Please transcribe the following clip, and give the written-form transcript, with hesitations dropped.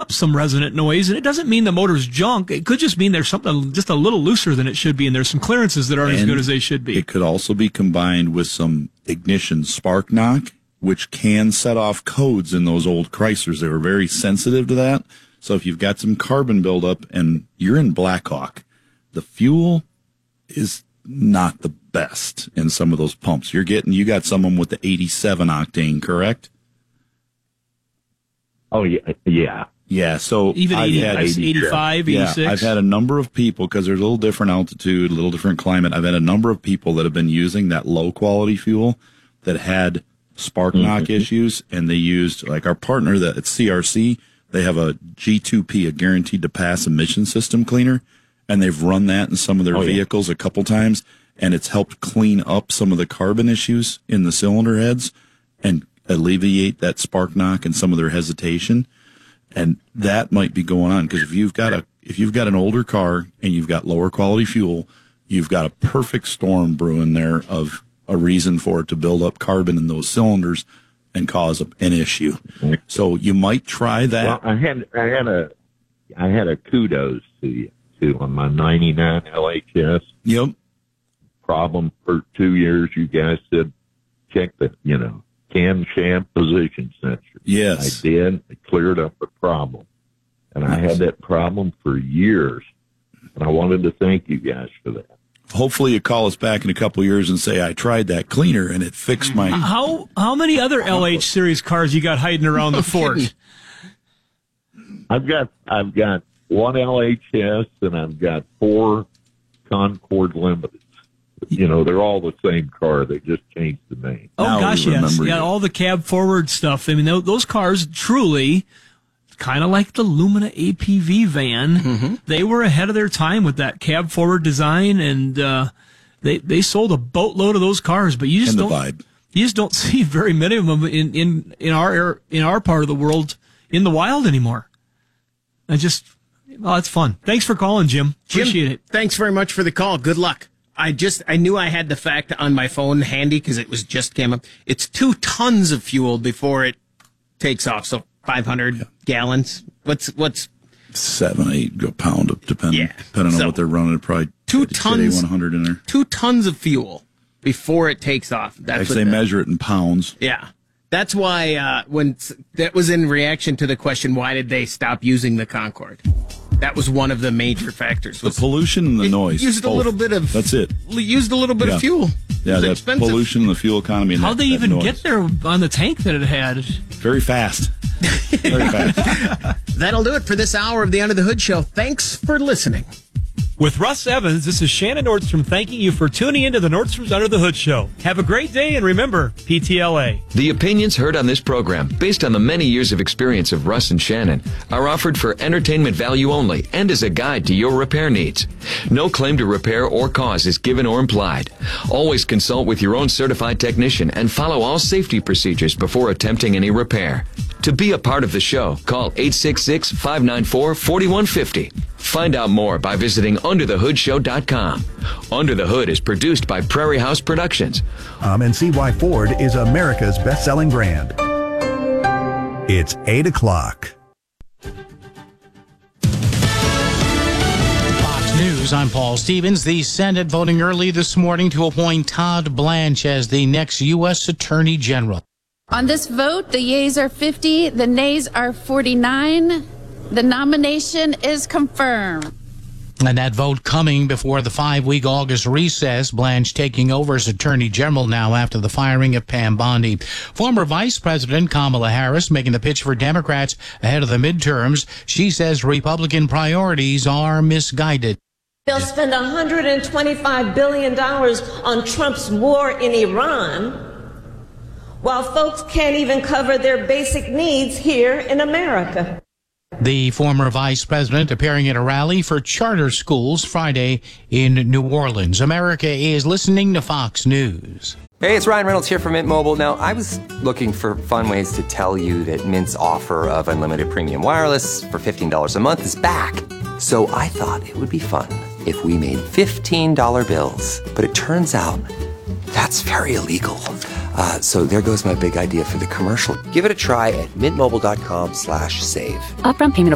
up some resonant noise, and it doesn't mean the motor's junk. It could just mean there's something just a little looser than it should be, and there's some clearances that aren't as good as they should be. It could also be combined with some ignition spark knock, which can set off codes in those old Chryslers. They were very sensitive to that. So if you've got some carbon buildup and you're in Blackhawk, the fuel is not the best in some of those pumps. You got someone with the 87 octane, correct? Oh, yeah. Yeah, so even 85, 86. Yeah, I've had a number of people, because there's a little different altitude, a little different climate. I've had a number of people that have been using that low-quality fuel that had spark knock issues, and they used, like our partner at CRC, they have a G2P, a guaranteed to pass emission system cleaner, and they've run that in some of their vehicles a couple times, and it's helped clean up some of the carbon issues in the cylinder heads and alleviate that spark knock and some of their hesitation. And that might be going on, because if you've got an older car and you've got lower quality fuel, you've got a perfect storm brewing there of a reason for it to build up carbon in those cylinders and cause an issue. So you might try that. Well, I had a kudos to you too on my 99 LHS. Yep. Problem for 2 years. You guys said check the camshaft position sensor. Yes, I did. It cleared up the problem, and I had that problem for years. And I wanted to thank you guys for that. Hopefully you call us back in a couple of years and say, I tried that cleaner and it fixed my... How many other LH series cars you got hiding around the fort? I've got one LHS and I've got 4 Concord Limiteds. They're all the same car. They just changed the name. Oh, now gosh, yes. Yeah, all the cab forward stuff. I mean, those cars truly... kind of like the Lumina APV van. They were ahead of their time with that cab forward design, and they sold a boatload of those cars. But you just don't see very many of them in our part of the world in the wild anymore. It's fun. Thanks for calling, Jim. Appreciate it. Thanks very much for the call. Good luck. I knew I had the fact on my phone handy because it was just came up. It's 2 tons of fuel before it takes off. So 500 gallons. What's 7-8 a pound, depending on what they're running. Probably 2 tons, 100 in there. 2 tons of fuel before it takes off. That's they measure it in pounds. Yeah, that's why when that was in reaction to the question, why did they stop using the Concorde? That was one of the major factors. The pollution and the noise. Used a little bit of. That's it. Used a little bit of fuel. Yeah, that pollution and the fuel economy. How'd they even get there on the tank that it had? Very fast. Very fast. That'll do it for this hour of the Under the Hood Show. Thanks for listening. With Russ Evans, this is Shannon Nordstrom thanking you for tuning into the Nordstrom's Under the Hood Show. Have a great day, and remember, PTLA. The opinions heard on this program, based on the many years of experience of Russ and Shannon, are offered for entertainment value only and as a guide to your repair needs. No claim to repair or cause is given or implied. Always consult with your own certified technician and follow all safety procedures before attempting any repair. To be a part of the show, call 866-594-4150. Find out more by visiting UnderTheHoodShow.com. Under the Hood is produced by Prairie House Productions. And see why Ford is America's best-selling brand. It's 8 o'clock. Fox News, I'm Paul Stevens. The Senate voting early this morning to appoint Todd Blanche as the next U.S. Attorney General. On this vote, the yeas are 50, the nays are 49. The nomination is confirmed. And that vote coming before the 5-week August recess, Blanche taking over as Attorney General now after the firing of Pam Bondi. Former Vice President Kamala Harris making the pitch for Democrats ahead of the midterms. She says Republican priorities are misguided. They'll spend $125 billion on Trump's war in Iran, while folks can't even cover their basic needs here in America. The former vice president appearing at a rally for charter schools Friday in New Orleans. America is listening to Fox News. Hey, it's Ryan Reynolds here from Mint Mobile. Now, I was looking for fun ways to tell you that Mint's offer of unlimited premium wireless for $15 a month is back. So I thought it would be fun if we made $15 bills. But it turns out that's very illegal. So there goes my big idea for the commercial. Give it a try at mintmobile.com/save. Upfront payment of